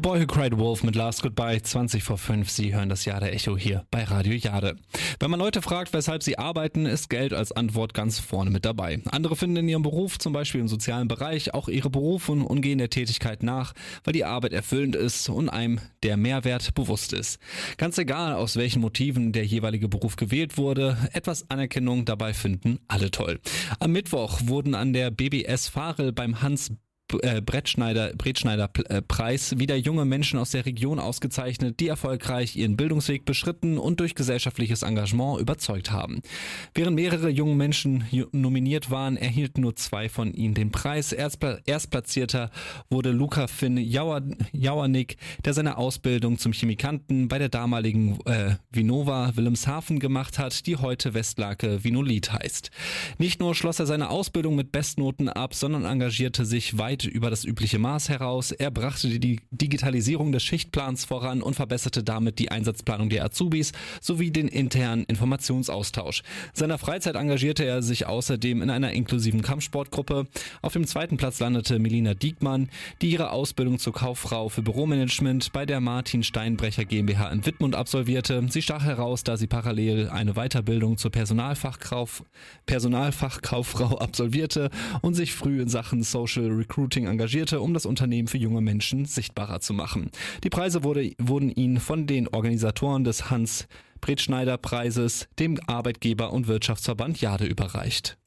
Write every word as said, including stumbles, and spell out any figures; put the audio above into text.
Boy Who Cried Wolf mit Last Goodbye, zwanzig vor fünf. Sie hören das Jade Echo hier bei Radio Jade. Wenn man Leute fragt, weshalb sie arbeiten, ist Geld als Antwort ganz vorne mit dabei. Andere finden in ihrem Beruf, zum Beispiel im sozialen Bereich, auch ihre Berufung und gehen der Tätigkeit nach, weil die Arbeit erfüllend ist und einem der Mehrwert bewusst ist. Ganz egal, aus welchen Motiven der jeweilige Beruf gewählt wurde, etwas Anerkennung dabei finden alle toll. Am Mittwoch wurden an der B B S Farel beim Hans Brettschneider, Brettschneider Preis wieder junge Menschen aus der Region ausgezeichnet, die erfolgreich ihren Bildungsweg beschritten und durch gesellschaftliches Engagement überzeugt haben. Während mehrere junge Menschen nominiert waren, erhielten nur zwei von ihnen den Preis. Erstplatzierter wurde Luca Finn Jauernick, der seine Ausbildung zum Chemikanten bei der damaligen äh, Vinova Wilhelmshaven gemacht hat, die heute Westlake Vinolith heißt. Nicht nur schloss er seine Ausbildung mit Bestnoten ab, sondern engagierte sich weit über das übliche Maß heraus. Er brachte die Digitalisierung des Schichtplans voran und verbesserte damit die Einsatzplanung der Azubis sowie den internen Informationsaustausch. In seiner Freizeit engagierte er sich außerdem in einer inklusiven Kampfsportgruppe. Auf dem zweiten Platz landete Melina Diekmann, die ihre Ausbildung zur Kauffrau für Büromanagement bei der Martin Steinbrecher GmbH in Wittmund absolvierte. Sie stach heraus, da sie parallel eine Weiterbildung zur Personalfachkauf, Personalfachkauffrau absolvierte und sich früh in Sachen Social Recruiting engagierte, um das Unternehmen für junge Menschen sichtbarer zu machen. Die Preise wurde, wurden ihnen von den Organisatoren des Hans Brettschneider Preises, dem Arbeitgeber- und Wirtschaftsverband Jade, überreicht.